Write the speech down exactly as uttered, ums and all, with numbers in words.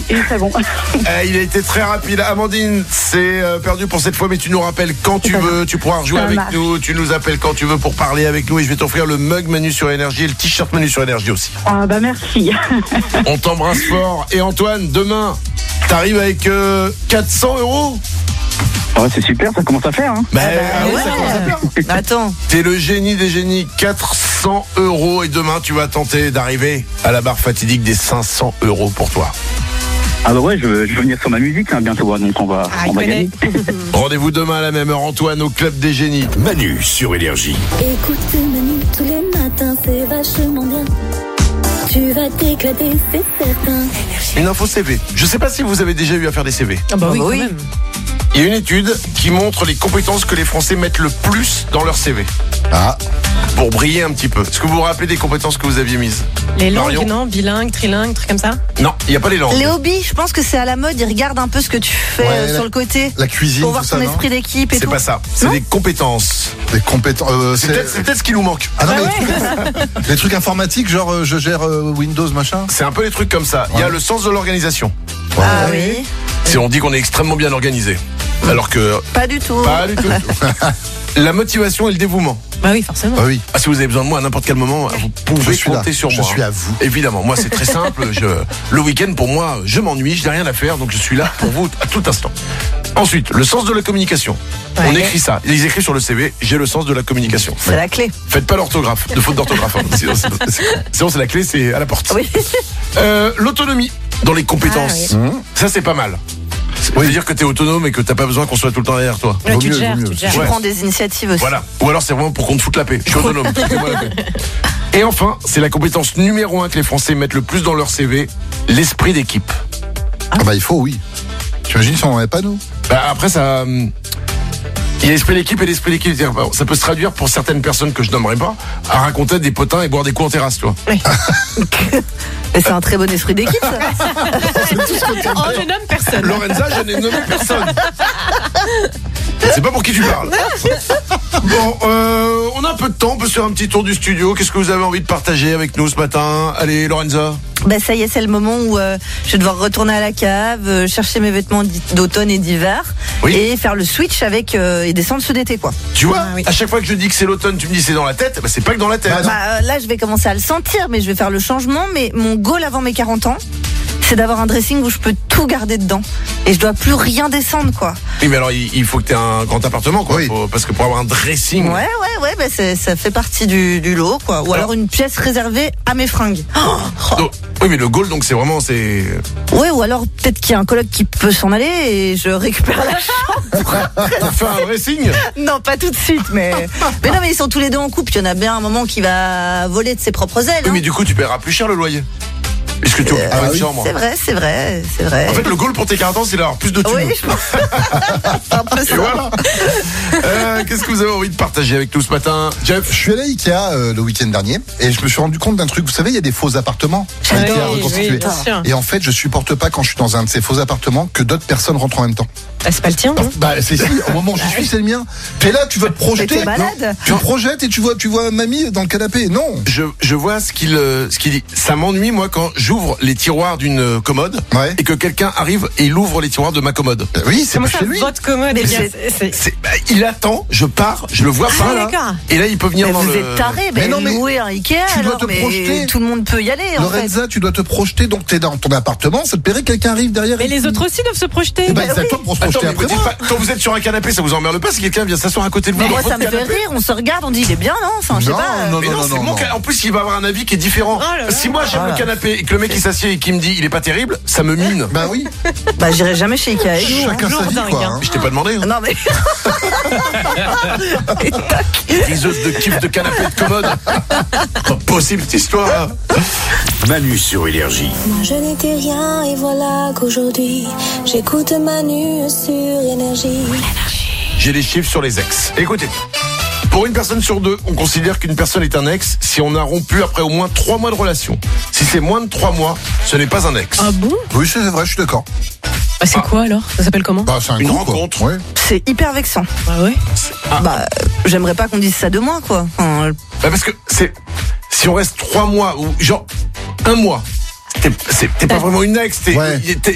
il est très bon. Euh, il a été très rapide. Amandine, c'est euh, perdu pour cette fois, mais tu nous rappelles quand tu veux. Tu pourras rejouer Ça avec marche. nous. Tu nous appelles quand tu veux pour parler avec nous. Et je vais t'offrir le mug Manu sur Énergie et le t-shirt Manu sur Énergie aussi. Ah bah merci. On t'embrasse fort. Et Antoine, demain, t'arrives avec euh, quatre cents euros. Ouais, c'est super, ça commence à faire. Hein. Bah, bah, ah oui, ouais. ça commence à faire. Attends. T'es le génie des génies, quatre cents euros. Et demain, tu vas tenter d'arriver à la barre fatidique des cinq cents euros pour toi. Ah bah ouais, je, veux- je veux venir sur ma musique hein, bientôt, hein, donc on va, Ah, on il va connaît. gagner. Rendez-vous demain à la même heure, Antoine, au Club des Génies. Manu sur Énergie. Écoute Manu tous les matins, c'est vachement bien. Tu vas t'éclater, c'est certain. Une info C V. Je sais pas si vous avez déjà eu à faire des C V. Ah bah oui, Ah bah quand oui. même. Il y a une étude qui montre les compétences que les Français mettent le plus dans leur C V. Ah, Pour briller un petit peu. Est-ce que vous vous rappelez des compétences que vous aviez mises? Les langues, Marion. non? Bilingue, trilingue, trucs comme ça? Non, il n'y a pas les langues. Les hobbies, je pense que c'est à la mode. Ils regardent un peu ce que tu fais Ouais, euh, la- sur le côté. la cuisine, Pour voir tout ton ça, non esprit d'équipe et C'est tout. pas ça. C'est Non des compétences. des compétences. euh, C'est peut-être c'est peut-être ce qui nous manque. Ah non, Ah mais ouais. les, trucs, les trucs informatiques, genre euh, je gère euh, Windows, machin. C'est un peu les trucs comme ça. Il y a Ouais. le sens de l'organisation. Ah oui. C'est on dit qu'on est extrêmement bien organisé. Alors que Pas du tout. pas du tout. La motivation et le dévouement. Bah oui, forcément. Ah oui, Ah, si vous avez besoin de moi à n'importe quel moment, vous je pouvez suis là. compter sur Je moi. suis hein. à vous. Évidemment, moi c'est très simple. Je, le week-end pour moi, je m'ennuie, je n'ai rien à faire, donc je suis là pour vous à tout instant. Ensuite, le sens de la communication. On Ouais. écrit ça. Ils écrivent sur le C V, j'ai le sens de la communication. C'est la clé. Faites pas l'orthographe, de faute d'orthographe. hein. Sinon, c'est- sinon, c'est la clé, c'est à la porte. Oui. Euh, L'autonomie dans les compétences. Ah, Mmh. Ça, c'est pas mal. Ça Oui. veut dire que tu es autonome et que t'as pas besoin qu'on soit tout le temps derrière toi. Ouais, Vaut tu mieux, te gères, vaut mieux. tu te gères. Tu Ouais. prends des initiatives aussi. Voilà. Ou alors c'est vraiment pour qu'on te foute la paix. Je suis autonome. Foutez-moi la paix. Et enfin, c'est la compétence numéro un que les Français mettent le plus dans leur C V, l'esprit d'équipe. Ah bah il faut, oui. Tu imagines si on n'en avait pas, nous? Bah, après, ça. hum, Il y a l'esprit d'équipe et l'esprit d'équipe. C'est-à-dire, bah, ça peut se traduire pour certaines personnes que je nommerai pas à raconter des potins et boire des coups en terrasse, tu vois. Et c'est un très bon esprit d'équipe, ça. Oh, je nomme personne. Lorenza, je n'ai nommé personne. C'est pas pour qui tu parles. Bon, euh, on a un peu de temps, on peut se faire un petit tour du studio. Qu'est-ce que vous avez envie de partager avec nous ce matin? Allez, Lorenza. Bah ça y est, c'est le moment où euh, je vais devoir retourner à la cave, euh, chercher mes vêtements d'i- d'automne et d'hiver, Oui. et faire le switch avec euh, et descendre ceux d'été, quoi. Tu vois, Ah, oui. à chaque fois que je dis que c'est l'automne, tu me dis c'est dans la tête, bah c'est pas que dans la tête. Bah, non. Bah, euh, là, je vais commencer à le sentir, mais je vais faire le changement. Mais mon goal avant mes quarante ans, c'est d'avoir un dressing où je peux tout garder dedans. Et je dois plus rien descendre, quoi. Oui, mais alors il, il faut que tu aies un grand appartement, quoi. Oui. Faut- parce que pour avoir un dressing. Ouais, ouais, ouais, bah c'est- ça fait partie du, du lot, quoi. Ou alors une pièce réservée à mes fringues. Oh. Donc, oui, mais le goal, donc c'est vraiment. c'est. Ouais, ou alors peut-être qu'il y a un coloc qui peut s'en aller et je récupère la chambre. T'as fait un dressing. Non, pas tout de suite, mais. Mais non, mais ils sont tous les deux en couple. Il y en a bien un moment qui va voler de ses propres ailes. Oui, hein. mais du coup, tu paieras plus cher le loyer. Puisque tu as ah une oui, chambre. C'est vrai, c'est vrai, c'est vrai. En fait, le goal pour tes quarante ans, c'est d'avoir plus de thunes. Oui, je pense. C'est un peu Et ça. voilà. Euh, Qu'est-ce que vous avez envie de partager avec nous ce matin, Jeff? Je suis allé à Ikea euh, le week-end dernier et je me suis rendu compte d'un truc. Vous savez, il y a des faux appartements à Oui, Ikea oui, reconstitués. bien sûr. Et en fait, je supporte pas quand je suis dans un de ces faux appartements que d'autres personnes rentrent en même temps. Bah, c'est pas le tien, non? Bah c'est si, au moment où j'y suis, c'est le mien. T'es là, tu veux te projeter. t'es malade. Tu te projettes et tu vois, tu vois mamie dans le canapé. Non. Je, je vois ce qu'il euh, ce qu'il dit. Ça m'ennuie, moi, quand j'ouvre les tiroirs d'une euh, commode Ouais. et que quelqu'un arrive et il ouvre les tiroirs de ma commode. Euh, Oui, c'est Comment pas ça, chez lui. votre commode? Mais eh bien, c'est- c'est- c'est- C'est, bah, il attend, je pars, je le vois Ah, pas là. d'accord. Et là, il peut venir Mais dans vous le. êtes tarés, Mais mais non, mais louer un Ikea, tu dois alors, te mais projeter. tout le monde peut y aller, en fait. Lorenza, tu dois te projeter, donc t'es dans ton appartement, ça te plairait que quelqu'un arrive derrière. Mais et- les autres aussi doivent se projeter. Eh ben, Bah c'est à oui. toi pour se Attends, projeter mais après vous dites moi. pas, quand vous êtes sur un canapé, ça vous emmerde pas si quelqu'un vient s'asseoir à côté de vous Mais dans moi, votre ça me fait canapé? rire, on se regarde, on dit, il est bien, non? Enfin, je sais Non, pas. non, Mais non, c'est mon ca- En plus, il va avoir un avis qui est différent. Oh là là. Si moi j'aime Voilà. le canapé et que le mec il s'assied et qui me dit il est pas terrible, ça me mine. Bah oui, Bah, j'irai jamais chez Ikea avec vous. hein. chacun sa vie, dingue, quoi. hein. hein. Je t'ai pas demandé. Hein. Non, mais. Et tac. Riseuse de kiff de canapé de commode. Pas possible cette histoire. Manu sur Énergie. Moi je n'étais rien et voilà qu'aujourd'hui j'écoute Manu sur Énergie. J'ai les chiffres sur les ex. Écoutez. Pour une personne sur deux, on considère qu'une personne est un ex si on a rompu après au moins trois mois de relation. Si c'est moins de trois mois, ce n'est pas un ex. Ah bon? Oui, c'est vrai, je suis d'accord. Bah, c'est quoi alors? Ça s'appelle comment? Bah, c'est un Une coup, quoi. rencontre. Ouais. C'est hyper vexant. Ah ouais? Bah, euh, j'aimerais pas qu'on dise ça de moi, quoi. Enfin, Bah parce que c'est si on reste trois mois ou genre un mois, t'es, c'est- t'es pas vraiment une ex, t'es, Ouais. t'es-